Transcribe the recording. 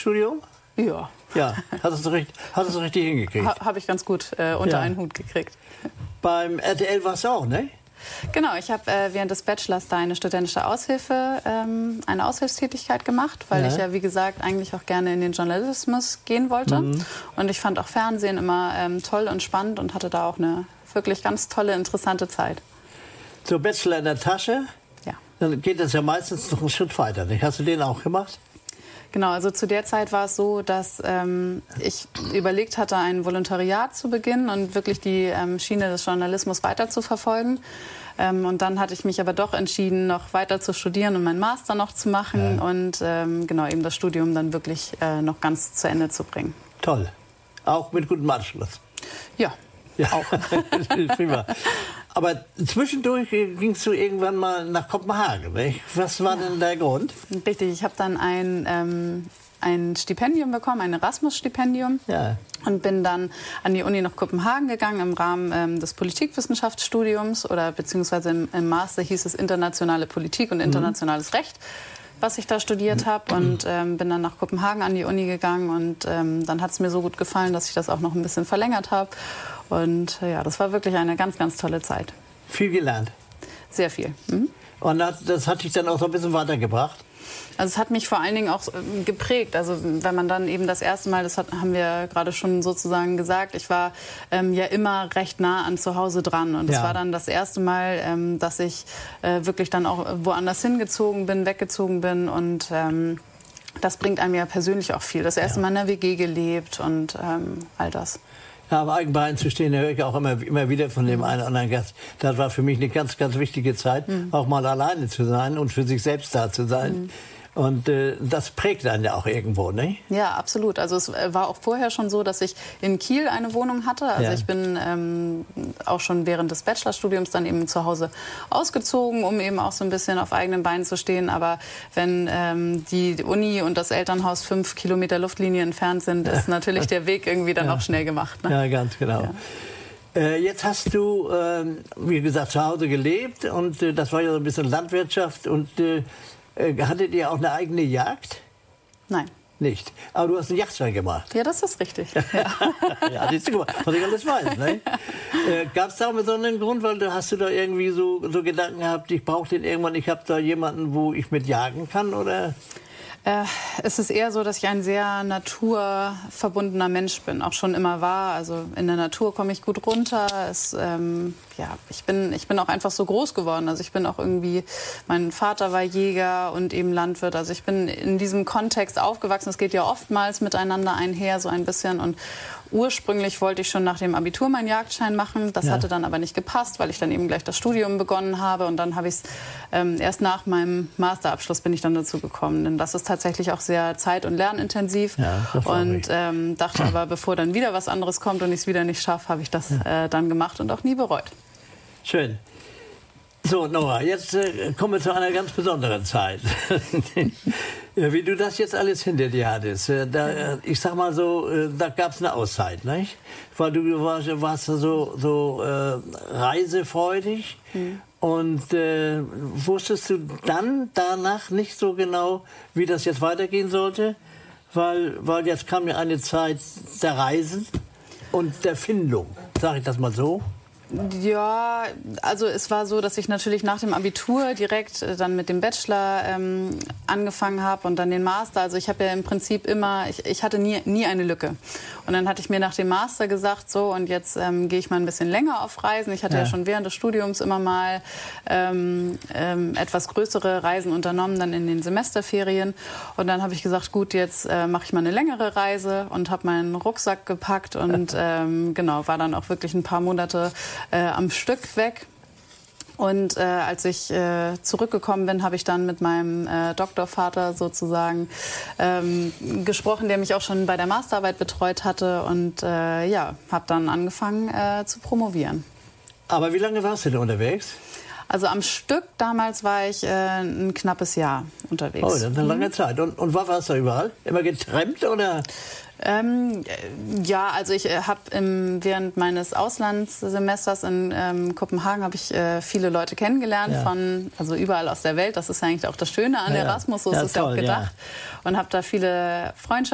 Studium? Ja. Ja, hast du richtig hingekriegt. Habe ich ganz gut unter einen Hut gekriegt. Beim RTL warst du auch, ne? Genau, ich habe während des Bachelors da eine studentische Aushilfe, eine Aushilfstätigkeit gemacht, weil ich ja, wie gesagt, eigentlich auch gerne in den Journalismus gehen wollte. Und ich fand auch Fernsehen immer toll und spannend und hatte da auch eine wirklich ganz tolle, interessante Zeit. So, Bachelor in der Tasche, Ja. dann geht das ja meistens noch einen Schritt weiter. Hast du den auch gemacht? Genau, also zu der Zeit war es so, dass ich überlegt hatte, ein Volontariat zu beginnen und wirklich die Schiene des Journalismus weiter zu verfolgen. Und dann hatte ich mich aber doch entschieden, noch weiter zu studieren und meinen Master noch zu machen und genau eben das Studium dann wirklich noch ganz zu Ende zu bringen. Toll. Auch mit gutem Abschluss. Ja, auch. Prima. Aber zwischendurch gingst du irgendwann mal nach Kopenhagen, nicht? Was war denn der Grund? Richtig, ich habe dann ein Stipendium bekommen, ein Erasmus-Stipendium. Ja. Und bin dann an die Uni nach Kopenhagen gegangen im Rahmen des Politikwissenschaftsstudiums oder beziehungsweise im Master hieß es internationale Politik und internationales Recht, was ich da studiert habe, und bin dann nach Kopenhagen an die Uni gegangen und dann hat es mir so gut gefallen, dass ich das auch noch ein bisschen verlängert habe. Und ja, das war wirklich eine ganz, ganz tolle Zeit. Viel gelernt. Sehr viel. Und das hat dich dann auch so ein bisschen weitergebracht? Also es hat mich vor allen Dingen auch geprägt. Also wenn man dann eben das erste Mal, haben wir gerade schon sozusagen gesagt, ich war ja immer recht nah an zu Hause dran. Und es war dann das erste Mal, dass ich wirklich dann auch woanders hingezogen bin, weggezogen bin. Und das bringt einem ja persönlich auch viel. Das erste Mal in der WG gelebt und all das. Ja, auf eigenen Beinen zu stehen, da höre ich auch immer wieder von dem einen oder anderen Gast. Das war für mich eine ganz, ganz wichtige Zeit, auch mal alleine zu sein und für sich selbst da zu sein. Und das prägt einen ja auch irgendwo, ne? Ja, absolut. Also es war auch vorher schon so, dass ich in Kiel eine Wohnung hatte. Also ich bin auch schon während des Bachelorstudiums dann eben zu Hause ausgezogen, um eben auch so ein bisschen auf eigenen Beinen zu stehen. Aber wenn die Uni und das Elternhaus 5 Kilometer Luftlinie entfernt sind, ist natürlich der Weg irgendwie dann auch schnell gemacht. Ne? Ja, ganz genau. Ja. Jetzt hast du, wie gesagt, zu Hause gelebt und das war ja so ein bisschen Landwirtschaft und hattet ihr auch eine eigene Jagd? Nein. Nicht. Aber du hast einen Jagdschein gemacht. Ja, das ist richtig. Ja, das ist, was ich alles weiß. Ne? Gab es da auch so einen Grund, weil hast du da irgendwie so Gedanken gehabt, ich brauche den irgendwann, ich habe da jemanden, wo ich mit jagen kann, oder? Es ist eher so, dass ich ein sehr naturverbundener Mensch bin, auch schon immer war. Also in der Natur komme ich gut runter. Ich bin auch einfach so groß geworden. Also ich bin auch irgendwie, mein Vater war Jäger und eben Landwirt. Also ich bin in diesem Kontext aufgewachsen. Es geht ja oftmals miteinander einher, so ein bisschen. Und ursprünglich wollte ich schon nach dem Abitur meinen Jagdschein machen. Das hatte dann aber nicht gepasst, weil ich dann eben gleich das Studium begonnen habe. Und dann habe ich es erst nach meinem Masterabschluss bin ich dann dazu gekommen. Denn das ist tatsächlich auch sehr zeit- und lernintensiv. Ja, und dachte aber, bevor dann wieder was anderes kommt und ich es wieder nicht schaffe, habe ich das dann gemacht und auch nie bereut. Schön. So, Nora, jetzt kommen wir zu einer ganz besonderen Zeit. Wie du das jetzt alles hinter dir hattest. Ich sag mal so, da gab es eine Auszeit, nicht? Weil du warst so reisefreudig. Und wusstest du dann danach nicht so genau, wie das jetzt weitergehen sollte? Weil jetzt kam ja eine Zeit der Reisen und der Findung, sage ich das mal so. Ja, also es war so, dass ich natürlich nach dem Abitur direkt dann mit dem Bachelor angefangen habe und dann den Master. Also ich habe ja im Prinzip immer, ich hatte nie eine Lücke. Und dann hatte ich mir nach dem Master gesagt, so, und jetzt gehe ich mal ein bisschen länger auf Reisen. Ich hatte ja schon während des Studiums immer mal etwas größere Reisen unternommen, dann in den Semesterferien. Und dann habe ich gesagt, gut, jetzt mache ich mal eine längere Reise und habe meinen Rucksack gepackt und genau, war dann auch wirklich ein paar Monate am Stück weg. Und als ich zurückgekommen bin, habe ich dann mit meinem Doktorvater sozusagen gesprochen, der mich auch schon bei der Masterarbeit betreut hatte. Und ja, habe dann angefangen zu promovieren. Aber wie lange warst du denn unterwegs? Also am Stück damals war ich ein knappes Jahr unterwegs. Oh, das ist eine lange Zeit. Und wo warst du überall? Immer getrennt oder? Ja, also ich habe während meines Auslandssemesters in Kopenhagen habe ich viele Leute kennengelernt von also überall aus der Welt. Das ist ja eigentlich auch das Schöne an Erasmus, so ist es ja auch gedacht. Und habe da viele Freundschaften